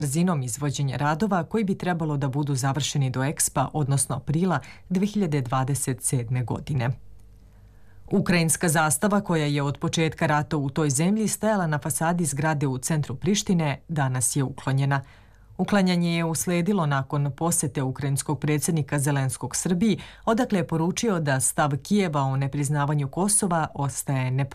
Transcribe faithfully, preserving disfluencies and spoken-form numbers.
brzinom izvođenja radova koji bi trebalo da budu završeni do Expa, odnosno aprila dve hiljade dvadeset sedme. godine. Ukrajinska zastava koja je od početka rata u toj zemlji stajala na fasadi zgrade u centru Prištine, danas je uklonjena. Uklanjanje je usledilo nakon posete ukrajinskog predsjednika Zelenskog Srbiji, odakle je poručio da stav Kijeva o nepriznavanju Kosova ostaje nepromijenjen.